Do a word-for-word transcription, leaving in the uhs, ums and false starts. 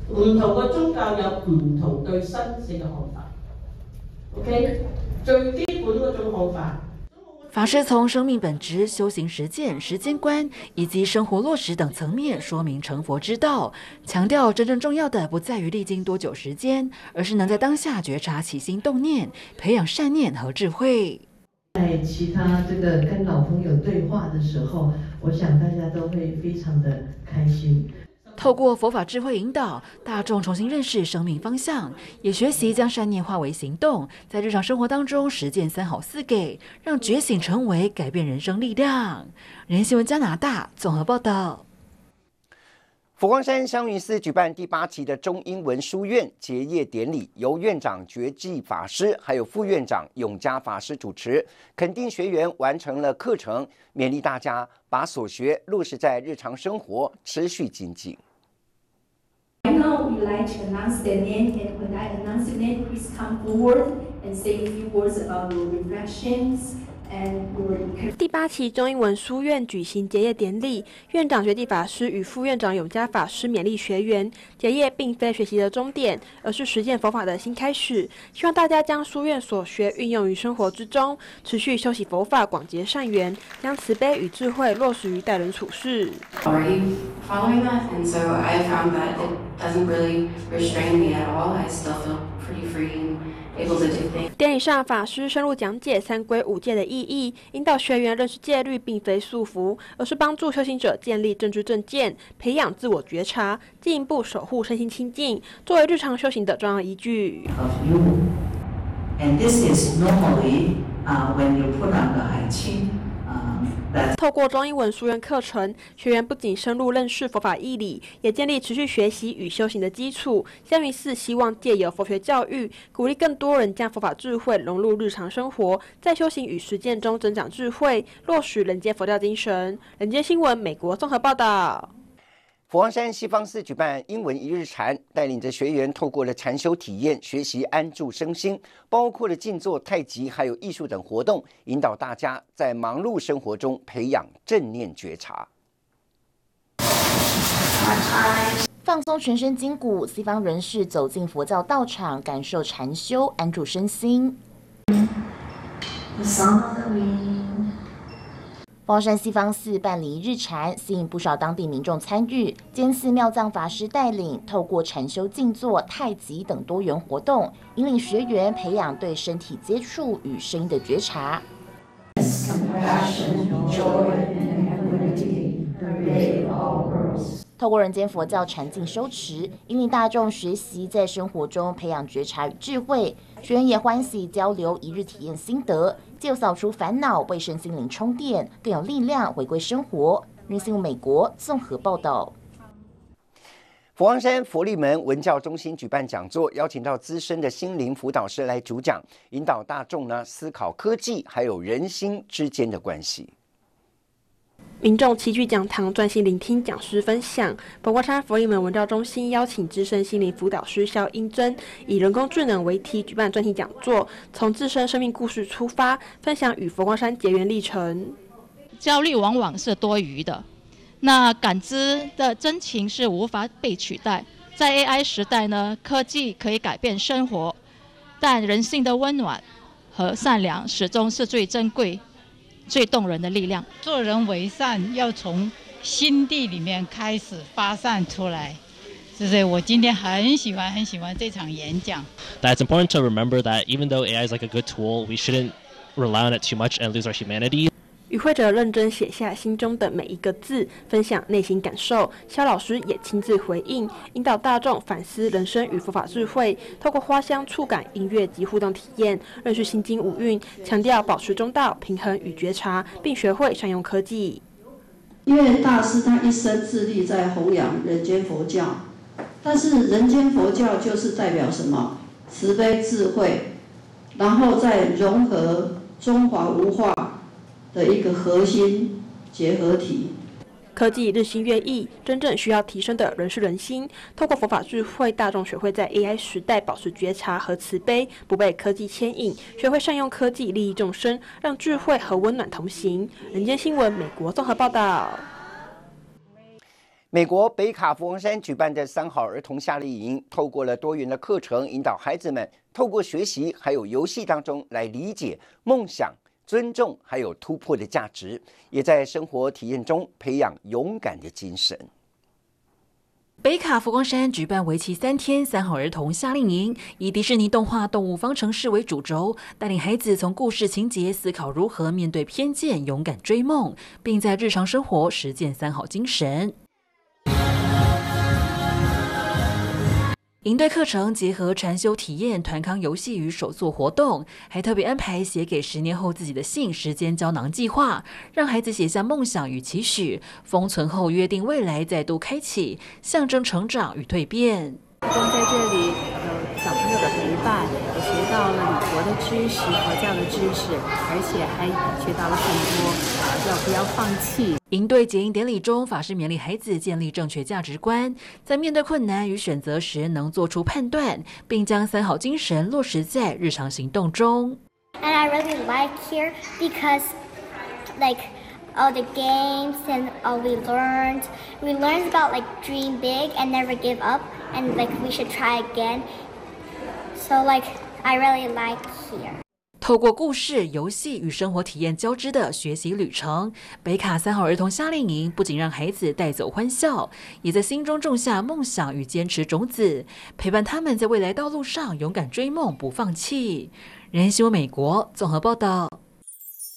唔同個宗教有唔同對生死嘅看法。OK， 最基本嗰種看法。 法師從生命本質、修行實踐、時間觀以及生活落實等層面說明成佛之道，強調真正重要的不在於歷經多久時間，而是能在當下覺察起心動念，培養善念和智慧。 在其他這個跟老朋友對話的時候，我想大家都會非常的開心。 透過佛法智慧引導，大眾重新認識生命方向，也學習將善念化為行動，在日常生活當中實踐三好四給，讓覺醒成為改變人生力量。人新聞加拿大綜合報道。 佛光山香雲寺舉辦第八期的中英文書院結業典禮，由院長覺濟法師還有副院長永嘉法師主持，肯定學員完成了課程，勉勵大家把所學落實在日常生活，持續精進。 Right now, we like to announce their name, and when I announce the name, please come forward and say a few words about your reflections. 第八期中英文書院舉行結業典禮，院長覺濟法師與副院長永嘉法師勉勵學員，結業並非學習的終點，而是實踐佛法的新開始。希望大家將書院所學運用於生活之中，持續修習佛法，廣結善緣，將慈悲與智慧落實於待人處事。 Already following that, and so I found that it doesn't really restrain me at all. I still feel pretty free. 典禮上，法師深入講解三歸五戒的意義，引導學員認識戒律並非束縛，而是幫助修行者建立正知正見，培養自我覺察，進一步守護身心清淨，作為日常修行的重要依據。 And this is normally, uh, when you put on the 海青。 透過中英文書院課程，學員不僅深入認識佛法義理，也建立持續學習與修行的基礎。香雲寺希望借由佛學教育，鼓勵更多人將佛法智慧融入日常生活，在修行與實踐中增長智慧，落實人間佛教精神。人間新聞美國綜合報道。 佛光山西方寺舉辦英文一日禪，帶領着學員透過了禪修體驗，學習安住身心，包括了靜坐、太極，還有藝術等活動，引導大家在忙碌生活中培養正念覺察。 放鬆全身筋骨，西方人士走進佛教道場，感受禪修，安住身心。佛光山西方寺辦理日禪，吸引不少當地民眾參與。兼寺妙藏法師帶領，透過禪修、靜坐、太極等多元活動，引領學員培養對身體接觸與聲音的覺察。透過人間佛教禪靜修持，引領大眾學習在生活中培養覺察與智慧。學員也歡喜交流一日體驗心得，就掃除煩惱，為身心靈充電，更有力量回歸生活。人新聞美國綜合報道。 佛光山佛利門文教中心舉辦講座，邀請到資深的心靈輔導師來主講，引導大眾呢思考科技還有人心之間的關係。 民眾齊聚講堂，專心聆聽講師分享。佛光山佛利門文教中心邀請資深心靈輔導師蕭英珍，以人工智能為題舉辦專題講座，從自身生命故事出發，分享與佛光山結緣歷程。 焦慮往往是多餘的，那感知的真情是無法被取代。在 A I 時代呢，科技可以改變生活，但人性的溫暖和善良始終是最珍貴、最動人的力量。 做人為善要從心地裡面開始發散出來，所以我今天很喜歡很喜歡這場演講。 That it's important to remember that even though A I is like a good tool, we shouldn't rely on it too much and lose our humanity. 與會者認真寫下心中的每一個字，分享內心感受。蕭老師也親自回應，引導大眾反思人生與佛法智慧，透過花香、觸感、音樂及互動體驗，認識心經五蘊，強調保持中道、平衡與覺察，並學會善用科技。 因為大師他一生致力在弘揚人間佛教，但是人間佛教就是代表什麼？慈悲智慧，然後再融合中華文化的一個核心結合體。 科技日新月異，真正需要提升的人是人心。透過佛法智慧，大眾學會在 A I 時代保持覺察和慈悲，不被科技牽引，學會善用科技利益眾生，讓智慧和溫暖同行。人間新聞美國綜合報道。 美国北卡佛光山举办的三好儿童夏令营，透过了多元的课程，引导孩子们透过学习还有游戏当中来理解梦想、尊重还有突破的价值，也在生活体验中培养勇敢的精神。 北卡佛光山举办为期三天三好儿童夏令营，以迪士尼动画《动物方程式》为主轴，带领孩子从故事情节思考如何面对偏见，勇敢追梦，并在日常生活实践三好精神。营队课程结合禅修体验、团康游戏与手作活动，还特别安排写给十年后自己的信时间胶囊计划，让孩子写下梦想与期许，封存后约定未来再度开启，象征成长与蜕变。 在这里有小朋友的陪伴，也学到了礼佛的知识、佛教的知识，而且还学到了很多，呃，要不要放弃。 营队结营典礼中，法师勉励孩子建立正确价值观，在面对困难与选择时能做出判断，并将三好精神落实在日常行动中。 And I really like here because, like, all the games and all we learned, we learned about like dream big and never give up, and like we should try again. So like, I really like here. 透过故事、游戏与生活体验交织的学习旅程，北卡三好儿童夏令营不仅让孩子带走欢笑，也在心中种下梦想与坚持种子，陪伴他们在未来道路上勇敢追梦，不放弃。人新闻美国综合报道。